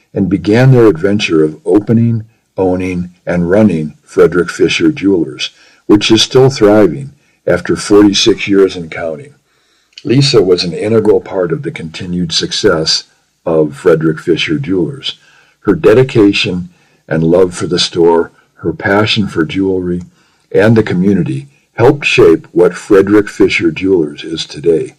and began their adventure of opening, owning, and running Frederick Fisher Jewelers, which is still thriving after 46 years and counting. Lisa was an integral part of the continued success of Frederick Fisher Jewelers. Her dedication and love for the store, her passion for jewelry, and the community helped shape what Frederick Fisher Jewelers is today.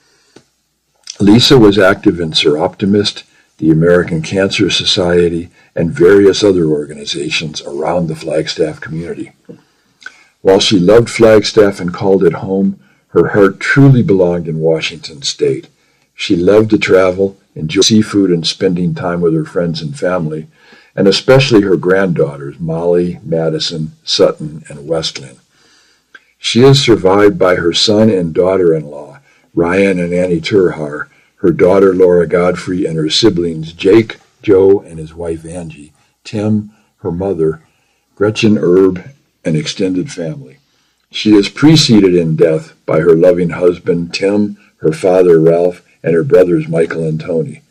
Lisa was active in Sir Optimist, the American Cancer Society, and various other organizations around the Flagstaff community. While she loved Flagstaff and called it home, her heart truly belonged in Washington State. She loved to travel, enjoy seafood, and spending time with her friends and family, and especially her granddaughters, Molly, Madison, Sutton, and Westlyn. She is survived by her son and daughter-in-law, Ryan and Annie Turhar, her daughter Laura Godfrey, and her siblings Jake, Joe, and his wife Angie, Tim, her mother, Gretchen Erb, and extended family. She is preceded in death by her loving husband Tim, her father Ralph, and her brothers Michael and Tony.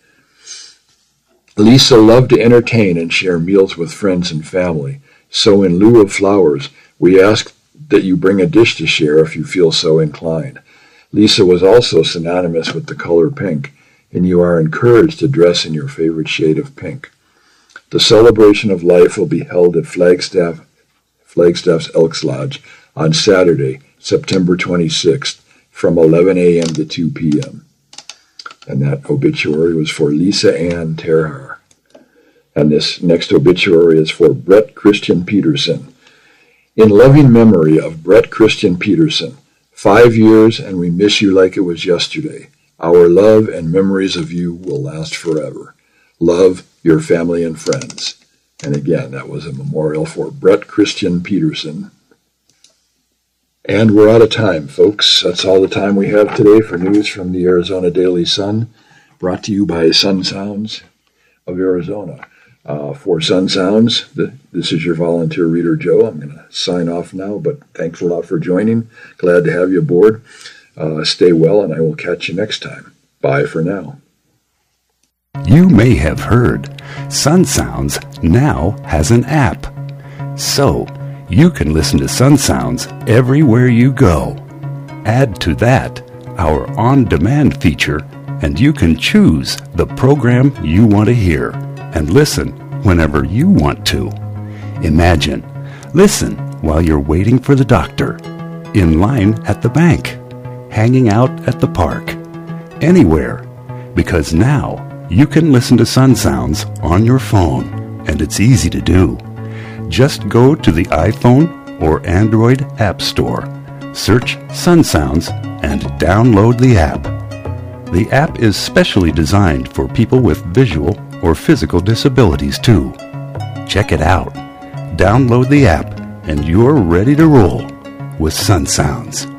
Lisa loved to entertain and share meals with friends and family, so in lieu of flowers, we ask that you bring a dish to share if you feel so inclined. Lisa was also synonymous with the color pink, and you are encouraged to dress in your favorite shade of pink. The celebration of life will be held at Flagstaff's Elks Lodge on Saturday, September 26th, from 11 a.m. to 2 p.m. And that obituary was for Lisa Ann Terhar. And this next obituary is for Brett Christian Peterson. In loving memory of Brett Christian Peterson, 5 years and we miss you like it was yesterday. Our love and memories of you will last forever. Love, your family and friends. And again, that was a memorial for Brett Christian Peterson. And we're out of time, folks. That's all the time we have today for news from the Arizona Daily Sun, brought to you by Sun Sounds of Arizona. For Sun Sounds, this is your volunteer reader, Joe. I'm going to sign off now, but thanks a lot for joining. Glad to have you aboard. Stay well, and I will catch you next time. Bye for now. You may have heard Sun Sounds now has an app. So, you can listen to Sun Sounds everywhere you go. Add to that our on-demand feature, and you can choose the program you want to hear and listen whenever you want to. Imagine, listen while you're waiting for the doctor, in line at the bank, hanging out at the park, anywhere, because now you can listen to Sun Sounds on your phone, and it's easy to do. Just go to the iPhone or Android App Store, search Sun Sounds, and download the app. The app is specially designed for people with visual or physical disabilities too. Check it out. Download the app, and you're ready to roll with Sun Sounds.